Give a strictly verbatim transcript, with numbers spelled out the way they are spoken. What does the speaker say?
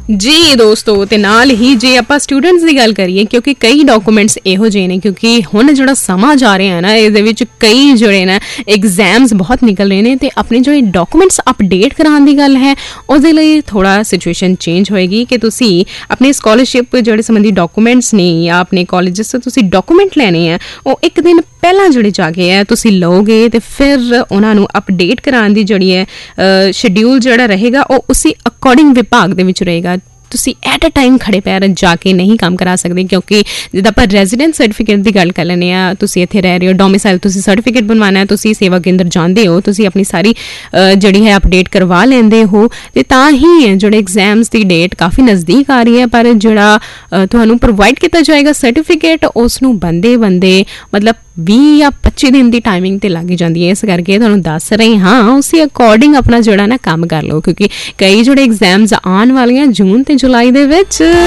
ਜੀ ਦੋਸਤੋ, ਤੇ ਨਾਲ ਹੀ ਜੇ ਆਪਾਂ ਸਟੂਡੈਂਟਸ ਦੀ ਗੱਲ ਕਰੀਏ, ਕਿਉਂਕਿ ਕਈ ਡਾਕੂਮੈਂਟਸ ਇਹੋ ਜਿਹੇ ਨੇ, ਕਿਉਂਕਿ ਹੁਣ ਜਿਹੜਾ ਸਮਾਂ ਜਾ ਰਿਹਾ ਹੈ ਨਾ, ਇਹਦੇ ਵਿੱਚ ਕਈ ਜਿਹੜੇ ਨਾ ਐਗਜ਼ਾਮਸ ਬਹੁਤ ਨਿਕਲ ਰਹੇ ਨੇ, ਤੇ ਆਪਣੇ ਜਿਹੜੇ ਡਾਕੂਮੈਂਟਸ ਅਪਡੇਟ ਕਰਾਉਣ ਦੀ ਗੱਲ ਹੈ, ਉਹਦੇ ਲਈ ਥੋੜਾ ਸਿਚੁਏਸ਼ਨ ਚੇਂਜ ਹੋਏਗੀ ਕਿ ਤੁਸੀਂ ਆਪਣੇ ਸਕਾਲਰਸ਼ਿਪ ਜਿਹੜੇ ਸੰਬੰਧੀ ਡਾਕੂਮੈਂਟਸ ਨੇ ਜਾਂ ਆਪਣੇ ਕਾਲਜਸ ਤੋਂ ਤੁਸੀਂ ਡਾਕੂਮੈਂਟ ਲੈਣੇ ਆ, ਉਹ ਇੱਕ ਦਿਨ ਪਹਿਲਾਂ ਜਿਹੜੇ ਜਾ ਕੇ ਹੈ ਤੁਸੀਂ ਲਓਗੇ, ਤੇ ਫਿਰ ਉਹਨਾਂ ਨੂੰ ਅਪਡੇਟ ਕਰਾਉਣ ਦੀ ਜਿਹੜੀ ਹੈ ਸ਼ਡਿਊਲ ਜਿਹੜਾ ਰਹੇਗਾ ਉਹ ਉਸੇ ਅਕੋਰਡਿੰਗ ਵਿਭਾਗ ਦੇ ਵਿੱਚ ਰਹੇਗਾ। ਤੁਸੀਂ ਐਟ ਅ ਟਾਈਮ ਖੜੇ ਪੈਰ ਜਾ ਕੇ ਨਹੀਂ ਕੰਮ ਕਰਾ ਸਕਦੇ, ਕਿਉਂਕਿ ਜਿੱਦਾਂ ਆਪਾਂ ਰੈਜ਼ੀਡੈਂਟ ਸਰਟੀਫਿਕੇਟ ਦੀ ਗੱਲ ਕਰ ਲੈਂਦੇ ਹਾਂ, ਤੁਸੀਂ ਇੱਥੇ ਰਹਿ ਰਹੇ ਹੋ, ਡੋਮਿਸਾਈਲ ਤੁਸੀਂ ਸਰਟੀਫਿਕੇਟ ਬਣਵਾਉਣਾ, ਤੁਸੀਂ ਸੇਵਾ ਕੇਂਦਰ ਜਾਂਦੇ ਹੋ, ਤੁਸੀਂ ਆਪਣੀ ਸਾਰੀ ਜਿਹੜੀ ਹੈ ਅਪਡੇਟ ਕਰਵਾ ਲੈਂਦੇ ਹੋ, ਅਤੇ ਤਾਂ ਹੀ ਜਿਹੜੇ ਐਗਜ਼ਾਮਸ ਦੀ ਡੇਟ ਕਾਫੀ ਨਜ਼ਦੀਕ ਆ ਰਹੀ ਹੈ। ਪਰ ਜਿਹੜਾ ਤੁਹਾਨੂੰ ਪ੍ਰੋਵਾਈਡ ਕੀਤਾ ਜਾਏਗਾ ਸਰਟੀਫਿਕੇਟ, ਉਸ ਨੂੰ ਬੰਦੇ ਬੰਦੇ ਮਤਲਬ ਵੀਹ ਜਾਂ ਪੱਚੀ ਦਿਨ ਦੀ ਟਾਈਮਿੰਗ 'ਤੇ ਲੱਗ ਜਾਂਦੀ ਹੈ। ਇਸ ਕਰਕੇ ਤੁਹਾਨੂੰ ਦੱਸ ਰਹੇ ਹਾਂ, ਉਸੇ ਅਕੋਰਡਿੰਗ ਆਪਣਾ ਜਿਹੜਾ ਨਾ ਕੰਮ ਕਰ ਲਓ, ਕਿਉਂਕਿ ਕਈ ਜਿਹੜੇ ਐਗਜ਼ਾਮਸ ਆਉਣ ਵਾਲੀਆਂ ਜੂਨ ਅਤੇ ਜੁਲਾਈ ਦੇ ਵਿੱਚ।